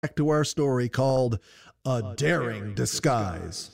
back to our story called A Daring Disguise.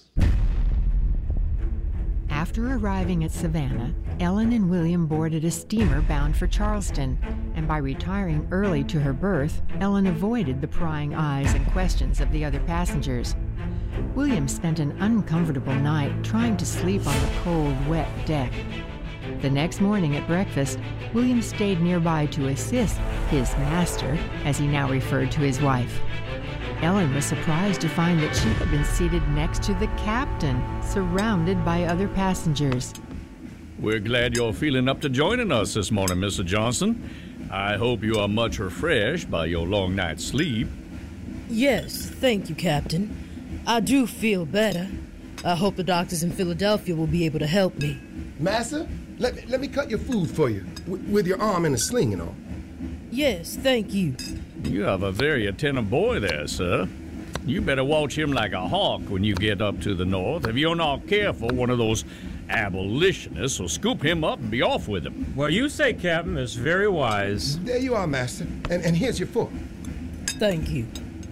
After arriving at Savannah, Ellen and William boarded a steamer bound for Charleston, and by retiring early to her berth, Ellen avoided the prying eyes and questions of the other passengers. William spent an uncomfortable night trying to sleep on the cold, wet deck. The next morning at breakfast, William stayed nearby to assist his master, as he now referred to his wife. Ellen was surprised to find that she had been seated next to the captain, surrounded by other passengers. We're glad you're feeling up to joining us this morning, Mr. Johnson. I hope you are much refreshed by your long night's sleep. Yes, thank you, Captain. I do feel better. I hope the doctors in Philadelphia will be able to help me. Master, let me cut your food for you, with your arm in a sling and all. Yes, thank you. You have a very attentive boy there, sir. You better watch him like a hawk when you get up to the north. If you're not careful, one of those abolitionists will scoop him up and be off with him. What you say, Captain, is very wise. There you are, Master. And here's your fork. Thank you.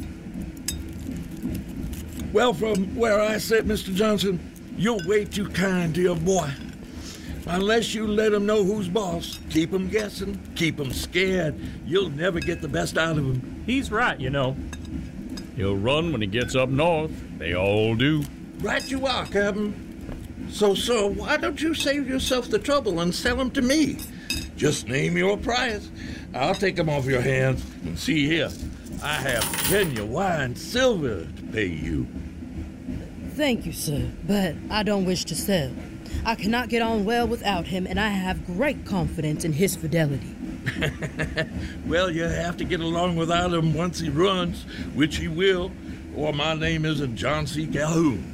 Well, from where I sit, Mr. Johnson, you're way too kind to your boy. Unless you let him know who's boss, keep him guessing, keep him scared, you'll never get the best out of him. He's right, you know. He'll run when he gets up north. They all do. Right you are, Captain. So, sir, why don't you save yourself the trouble and sell him to me? Just name your price. I'll take him off your hands. And see here, I have genuine silver to pay you. Thank you, sir, but I don't wish to sell. I cannot get on well without him, and I have great confidence in his fidelity. Well, you have to get along without him once he runs, which he will, or my name isn't John C. Calhoun.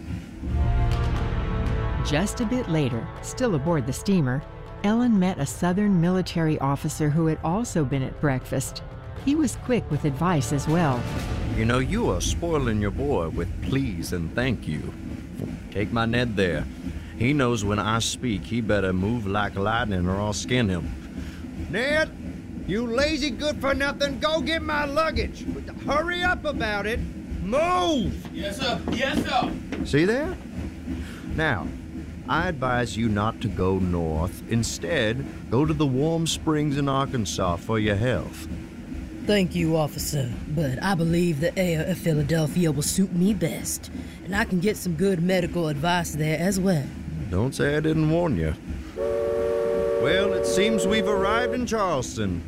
Just a bit later, still aboard the steamer, Ellen met a Southern military officer who had also been at breakfast. He was quick with advice as well. You know, you are spoiling your boy with please and thank you. Take my Ned there. He knows when I speak, he better move like lightning or I'll skin him. Ned, you lazy good-for-nothing, go get my luggage. Hurry up about it. Move! Yes, sir. Yes, sir. See there? Now, I advise you not to go north. Instead, go to the warm springs in Arkansas for your health. Thank you, officer, but I believe the air of Philadelphia will suit me best, and I can get some good medical advice there as well. Don't say I didn't warn you. Well, it seems we've arrived in Charleston.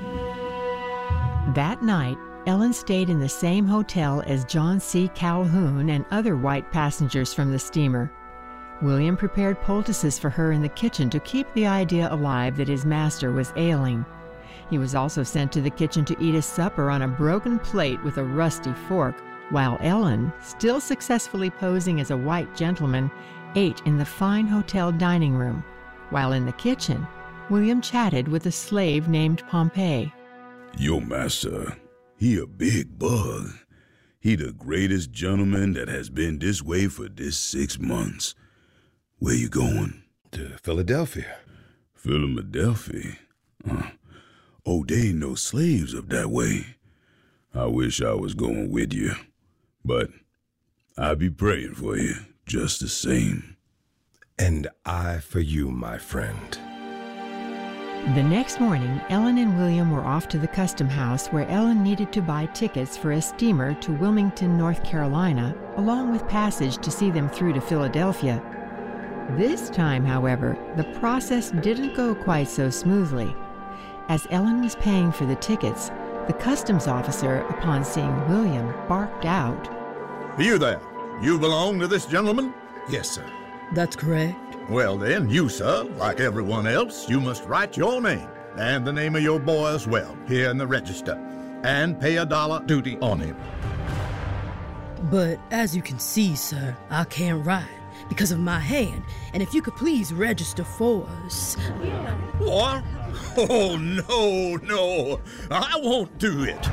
That night, Ellen stayed in the same hotel as John C. Calhoun and other white passengers from the steamer. William prepared poultices for her in the kitchen to keep the idea alive that his master was ailing. He was also sent to the kitchen to eat his supper on a broken plate with a rusty fork, while Ellen, still successfully posing as a white gentleman, ate in the fine hotel dining room. While in the kitchen, William chatted with a slave named Pompey. Your master, he a big bug. He the greatest gentleman that has been this way for this 6 months. Where you going? To Philadelphia. Philadelphia? Oh, they ain't no slaves up that way. I wish I was going with you, but I be praying for you just the same. And I for you, my friend. The next morning, Ellen and William were off to the custom house where Ellen needed to buy tickets for a steamer to Wilmington, North Carolina, along with passage to see them through to Philadelphia. This time, however, the process didn't go quite so smoothly. As Ellen was paying for the tickets, the customs officer, upon seeing William, barked out, You there, you belong to this gentleman? Yes, sir. That's correct. Well then, you, sir, like everyone else, you must write your name and the name of your boy as well, here in the register, and pay $1 duty on him. But as you can see, sir, I can't ride because of my hand, and if you could please register for us. What? Oh, no, I won't do it.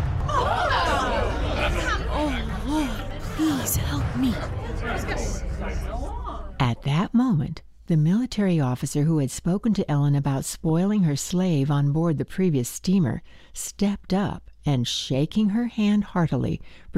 Oh, Lord, please help me. At that moment, the military officer who had spoken to Ellen about spoiling her slave on board the previous steamer stepped up and shaking her hand heartily,